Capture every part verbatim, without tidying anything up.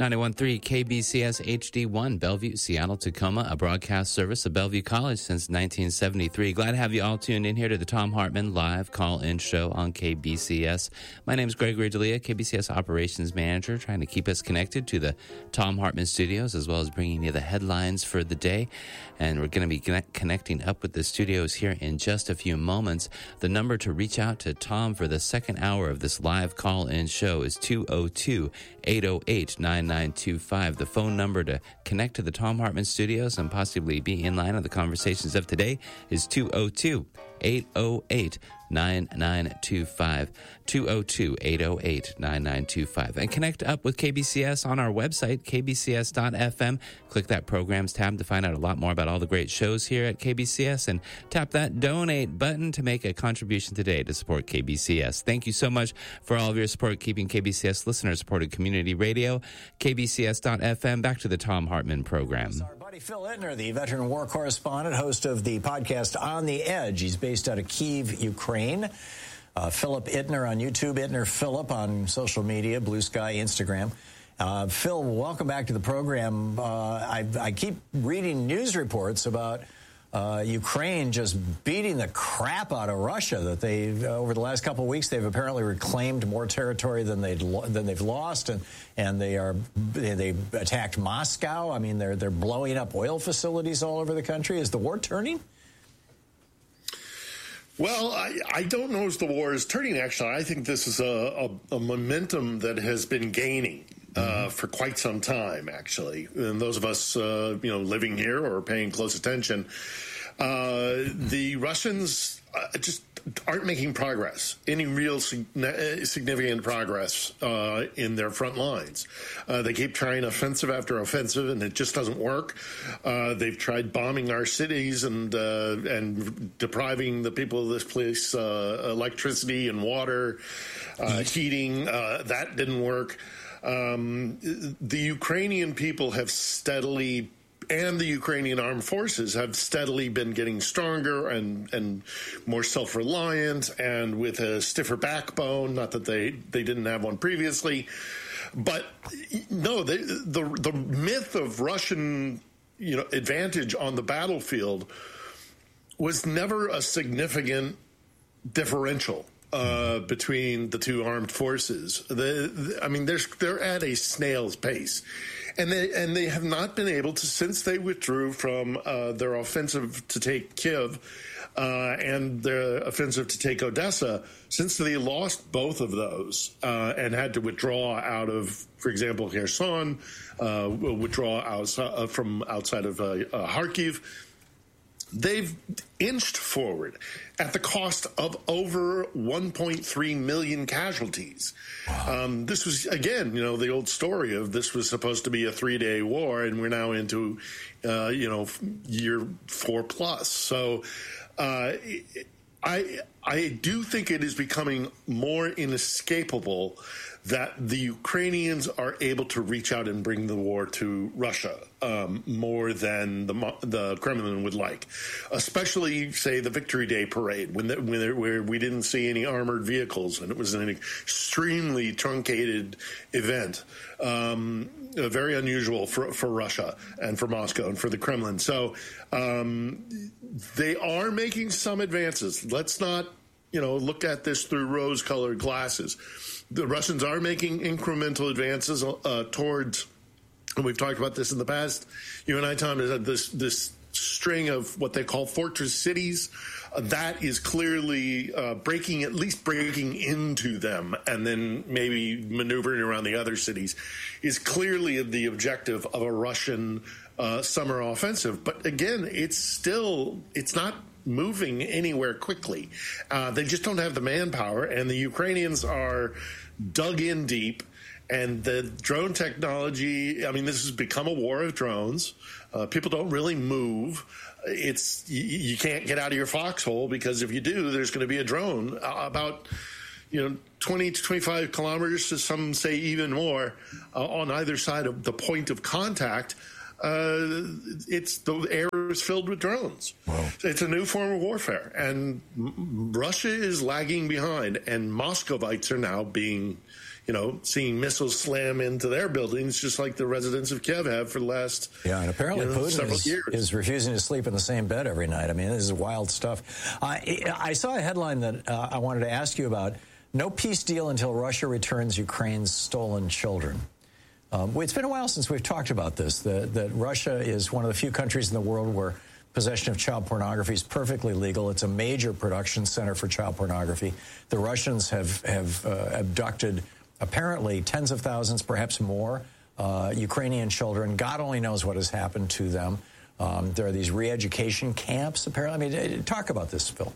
ninety-one point three K B C S H D one, Bellevue, Seattle, Tacoma, a broadcast service of Bellevue College since nineteen seventy-three. Glad to have you all tuned in here to the Thom Hartmann live call-in show on K B C S. My name is Gregory D'Elia, K B C S Operations Manager, trying to keep us connected to the Thom Hartmann studios, as well as bringing you the headlines for the day. And we're going to be connect- connecting up with the studios here in just a few moments. The number to reach out to Tom for the second hour of this live call-in show is two oh two, eight oh eight, nine nine two five. The phone number to connect to the Thom Hartmann studios and possibly be in line on the conversations of today is two oh two, eight oh eight, nine nine two five. two oh two, eight oh eight, nine nine two five. And connect up with K B C S on our website, k b c s dot f m. Click that programs tab to find out a lot more about all the great shows here at K B C S, and tap that donate button to make a contribution today to support K B C S. Thank you so much for all of your support keeping K B C S listener-supported community radio. k b c s dot f m. Back to the Thom Hartmann program. Our buddy Phil Ittner, the veteran war correspondent, host of the podcast On the Edge. He's based out of Kyiv, Ukraine. Uh, Philip Ittner on YouTube, Ittner Philip on social media, Blue Sky, Instagram. Uh, Phil, welcome back to the program. Uh, I, I keep reading news reports about uh, Ukraine just beating the crap out of Russia. That they, uh, over the last couple of weeks, they've apparently reclaimed more territory than they'd lo- than they've lost, and and they are they, they attacked Moscow. I mean, they're they're blowing up oil facilities all over the country. Is the war turning? Well, I, I don't know as the war is turning, actually. I think this is a, a, a momentum that has been gaining uh, mm-hmm. for quite some time, actually. And those of us, uh, you know, living here or paying close attention, uh, the Russians uh, just aren't making progress, any real significant progress uh, in their front lines. Uh, they keep trying offensive after offensive, and it just doesn't work. Uh, they've tried bombing our cities and uh, and depriving the people of this place uh, electricity and water, uh, heating. Uh, that didn't work. Um, the Ukrainian people have steadily and the Ukrainian armed forces have steadily been getting stronger and, and more self-reliant and with a stiffer backbone. Not that they, they didn't have one previously. But, no, they, the the myth of Russian, you know, advantage on the battlefield was never a significant differential uh, between the two armed forces. The, the, I mean, they're, they're at a snail's pace. And they and they have not been able to, since they withdrew from uh, their offensive to take Kyiv uh, and their offensive to take Odessa, since they lost both of those uh, and had to withdraw out of, for example, Kherson, uh, withdraw outside, uh, from outside of uh, uh, Kharkiv, they've inched forward at the cost of over one point three million casualties. Wow. Um, this was, again, you know, the old story of this was supposed to be a three-day war, and we're now into, uh, you know, year four plus. So uh, I I do think it is becoming more inescapable that the Ukrainians are able to reach out and bring the war to Russia um, more than the the Kremlin would like, especially, say, the Victory Day parade, when, the, when there, where we didn't see any armored vehicles, and it was an extremely truncated event, um, uh, very unusual for, for Russia and for Moscow and for the Kremlin. So um, they are making some advances. Let's not, you know, look at this through rose-colored glasses. The Russians are making incremental advances uh, towards, and we've talked about this in the past. You and I, Tom, is this this string of what they call fortress cities. Uh, that is clearly uh, breaking, at least breaking into them, and then maybe maneuvering around the other cities, is clearly the objective of a Russian uh, summer offensive. But again, it's still, it's not moving anywhere quickly. Uh, they just don't have the manpower, and the Ukrainians are dug in deep. And the drone technology, I mean, this has become a war of drones. Uh, people don't really move. It's you, you can't get out of your foxhole, because if you do, there's going to be a drone about, you know, twenty to twenty-five kilometers, to some say even more, uh, on either side of the point of contact. Uh, it's the air is filled with drones. Wow. It's a new form of warfare, and Russia is lagging behind, and Moscovites are now being, you you know, seeing missiles slam into their buildings, just like the residents of Kiev have for the last yeah, and apparently you know, Putin several is, years. is refusing to sleep in the same bed every night. I mean, this is wild stuff. I, I saw a headline that uh, I wanted to ask you about. No peace deal until Russia returns Ukraine's stolen children. Um, it's been a while since we've talked about this, that, that Russia is one of the few countries in the world where possession of child pornography is perfectly legal. It's a major production center for child pornography. The Russians have, have uh, abducted apparently tens of thousands, perhaps more, uh, Ukrainian children. God only knows what has happened to them. Um, there are these re-education camps, apparently. I mean, talk about this, Phil.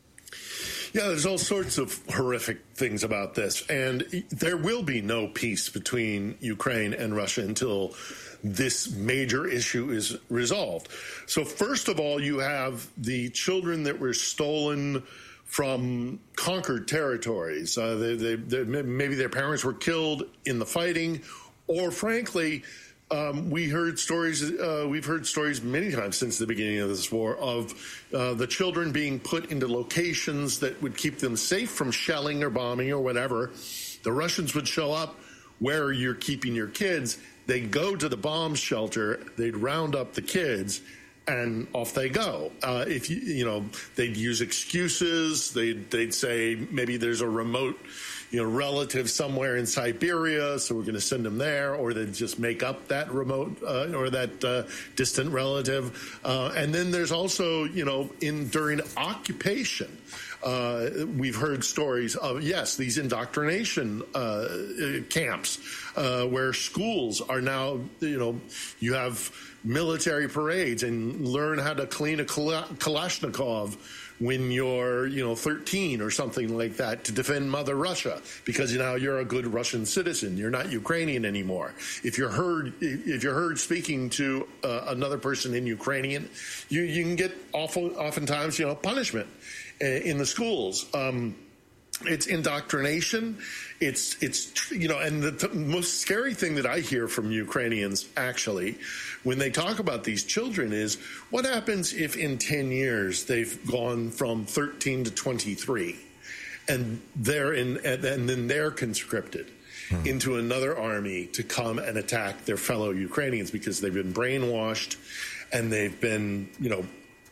Yeah, there's all sorts of horrific things about this, and there will be no peace between Ukraine and Russia until this major issue is resolved. So first of all, you have the children that were stolen from conquered territories. Uh, they, they, they, maybe their parents were killed in the fighting, or frankly, Um, we heard stories. Uh, we've heard stories many times since the beginning of this war of uh, the children being put into locations that would keep them safe from shelling or bombing or whatever. The Russians would show up where you're keeping your kids. They'd go to the bomb shelter. They'd round up the kids, and off they go. Uh, if you you know, they'd use excuses. They'd they'd say maybe there's a remote, you know, relative somewhere in Siberia, so we're going to send them there, or they just make up that remote uh, or that uh, distant relative. Uh, and then there's also, you know, in during occupation, uh, we've heard stories of, yes, these indoctrination uh, camps uh, where schools are now, you know, you have military parades and learn how to clean a Kalashnikov when you're, you know, thirteen or something like that to defend Mother Russia, because now you're a good Russian citizen. You're not Ukrainian anymore. If you're heard, if you're heard speaking to uh, another person in Ukrainian, you, you can get awful, oftentimes, you know, punishment in the schools. Um, It's indoctrination. It's, it's you know, and the t- most scary thing that I hear from Ukrainians, actually, when they talk about these children is, what happens if in ten years they've gone from thirteen to twenty-three and they're in, and, and then they're conscripted hmm. into another army to come and attack their fellow Ukrainians because they've been brainwashed and they've been, you know,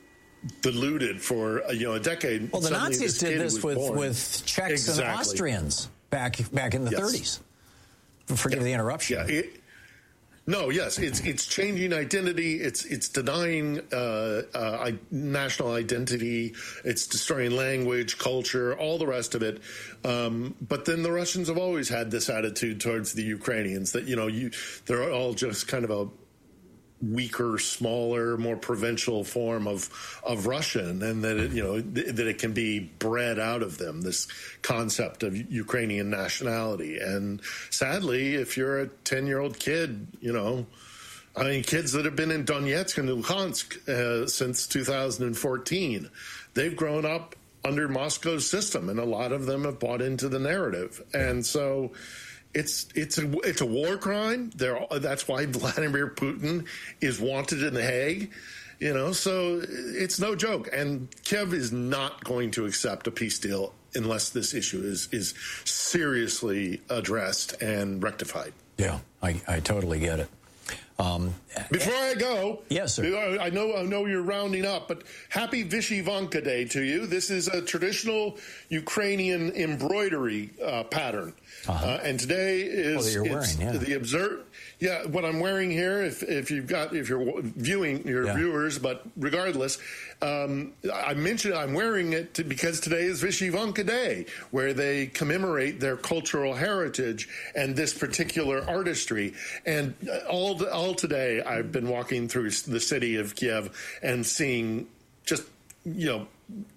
deluded for you know a decade. Well, the Suddenly Nazis this did this with, born. with Czechs exactly. and Austrians back back in the yes. thirties. Forgive yeah. the interruption. Yeah. It, no, yes, it's it's changing identity. It's it's denying uh, uh, national identity. It's destroying language, culture, all the rest of it. Um, but then the Russians have always had this attitude towards the Ukrainians that you know you they're all just kind of a weaker, smaller, more provincial form of of Russian, and that it, you know th- that it can be bred out of them, this concept of Ukrainian nationality. And sadly, if you're a ten-year-old kid, you know, I mean, kids that have been in Donetsk and Luhansk uh, since two thousand fourteen, they've grown up under Moscow's system, and a lot of them have bought into the narrative, and so. It's it's a it's a war crime. There, that's why Vladimir Putin is wanted in The Hague, you know. So it's no joke. And Kiev is not going to accept a peace deal unless this issue is is seriously addressed and rectified. Yeah, I, I totally get it. Um, Before I go, yes, sir. I know I know you're rounding up, but happy Vyshyvanka Day to you. This is a traditional Ukrainian embroidery uh, pattern, uh-huh. uh, and today is oh, that you're wearing, yeah. the observe. Yeah, what I'm wearing here, if if you've got if you're viewing your yeah. viewers, but regardless, um, I mentioned I'm wearing it to, because today is Vyshyvanka Day, where they commemorate their cultural heritage and this particular artistry. And all the, all today, I've been walking through the city of Kiev and seeing just you know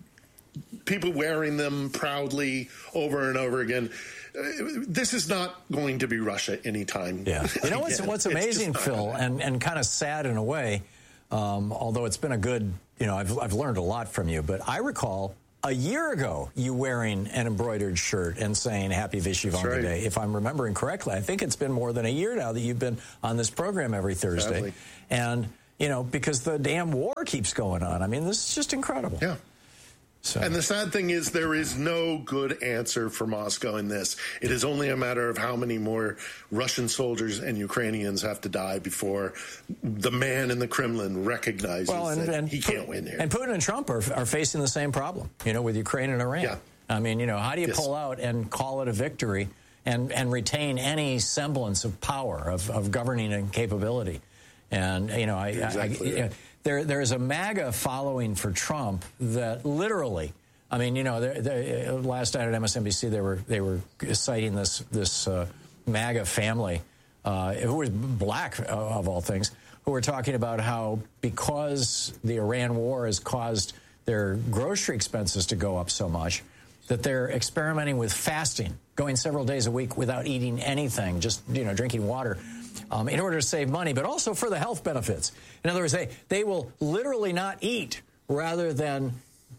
people wearing them proudly over and over again. This is not going to be Russia anytime. Yeah. You know what's what's amazing, Phil, and, and kind of sad in a way, um, although it's been a good, you know, I've, I've learned a lot from you, but I recall a year ago you wearing an embroidered shirt and saying Happy Vyshyvanka right. Day. If I'm remembering correctly, I think it's been more than a year now that you've been on this program every Thursday. Sadly. And, you know, because the damn war keeps going on. I mean, this is just incredible. Yeah. So. And the sad thing is there is no good answer for Moscow in this. It is only a matter of how many more Russian soldiers and Ukrainians have to die before the man in the Kremlin recognizes well, and, that and he can't win here. And Putin and Trump are, are facing the same problem, you know, with Ukraine and Iran. Yeah. I mean, you know, how do you yes. pull out and call it a victory and, and retain any semblance of power, of, of governing and capability? And, you know, I, exactly I, I, right. there there's a MAGA following for Trump that literally, I mean, you know, they're, they're, last night at M S N B C they were they were citing this this uh, MAGA family uh, who was black uh, of all things, who were talking about how because the Iran war has caused their grocery expenses to go up so much that they're experimenting with fasting, going several days a week without eating anything, just, you know, drinking water. Um, in order to save money, but also for the health benefits. In other words, they, they will literally not eat rather than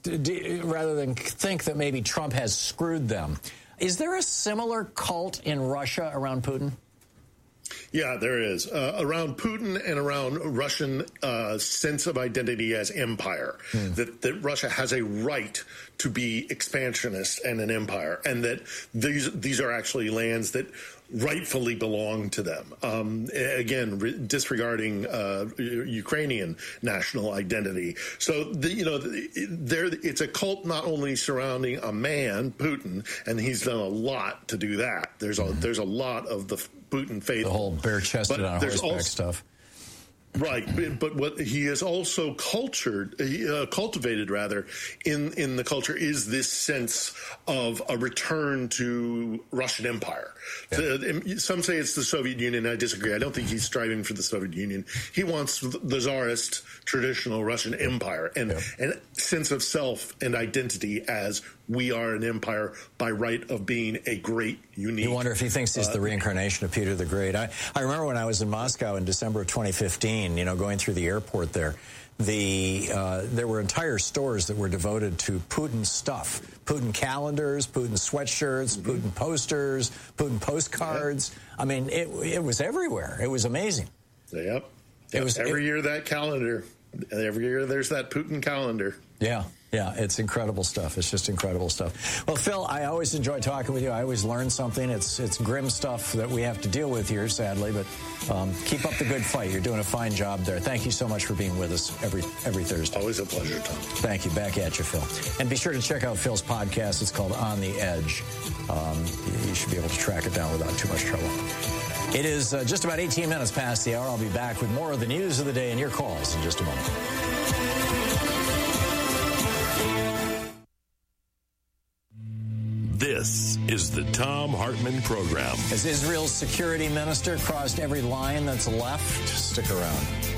d- rather than think that maybe Trump has screwed them. Is there a similar cult in Russia around Putin? Yeah, there is. Uh, around Putin and around Russian uh, sense of identity as empire, mm. that, that Russia has a right to be expansionist and an empire, and that these these are actually lands that rightfully belong to them. Um, again, re- disregarding uh, Ukrainian national identity. So, the, you know, there it's a cult not only surrounding a man, Putin, and he's done a lot to do that. There's a mm. there's a lot of the Putin faith. The whole bare-chested on horseback also, stuff. Right, but what he has also cultured, uh, cultivated rather, in, in the culture is this sense of a return to Russian empire. Yeah. To, some say it's the Soviet Union. I disagree. I don't think he's striving for the Soviet Union. He wants the Tsarist traditional Russian empire and yeah. and sense of self and identity as we are an empire by right of being a great, unique. You wonder if he thinks he's uh, the reincarnation of Peter the Great. I, I remember when I was in Moscow in December of twenty fifteen, you know, going through the airport there, the uh, there were entire stores that were devoted to Putin stuff. Putin calendars, Putin sweatshirts, mm-hmm. Putin posters, Putin postcards. Yeah. I mean, it, it was everywhere. It was amazing. Yep. It was every it, year that calendar. Every year there's that Putin calendar. Yeah. Yeah, it's incredible stuff. It's just incredible stuff. Well, Phil, I always enjoy talking with you. I always learn something. It's it's grim stuff that we have to deal with here, sadly, but um, keep up the good fight. You're doing a fine job there. Thank you so much for being with us every every Thursday. Always a pleasure, Tom. Thank you. Back at you, Phil. And be sure to check out Phil's podcast. It's called On the Edge. Um, you should be able to track it down without too much trouble. It is uh, just about eighteen minutes past the hour. I'll be back with more of the news of the day and your calls in just a moment. This is the Thom Hartmann Program. As Israel's security minister crossed every line that's left, stick around.